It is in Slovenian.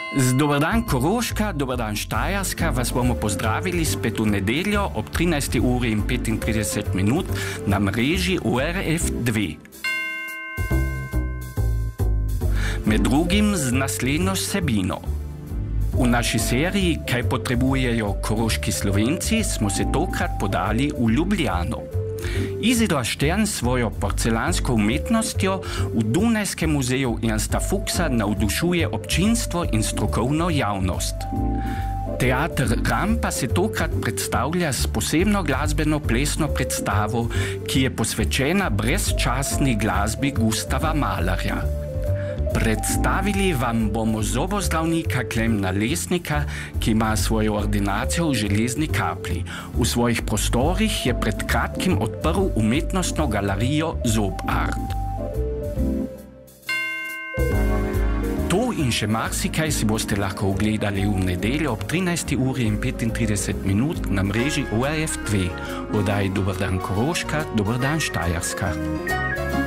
Dober dan Koroška, dober dan Štajerska, vas bomo pozdravili spet v nedeljo ob 13. uri in 35 minut na mreži ORF 2. Med drugim z naslednjo vsebino. V naši seriji Kaj potrebujejo koroški Slovenci smo se tokrat podali v Ljubljano. Izidor Štern svojo porcelansko umetnostjo v Dunajskem muzeju Ernsta Fuchsa navdušuje občinstvo in strokovno javnost. Teater Rampa se tokrat predstavlja s posebno glasbeno-plesno predstavo, ki je posvečena brezčasni glasbi Gustava Mahlerja. Predstavili vam bomo zobozdravnika Klemna Lesnika, ki ima svojo ordinacijo v Železni Kapli. V svojih prostorih je pred kratkim odprl umetnostno galerijo Zob Art. To in še marsikaj si boste lahko ogledali v nedeljo ob 13. uri in 35 minut na mreži ORF 2. Oddaji Dober dan Koroška, dober dan Štajerska.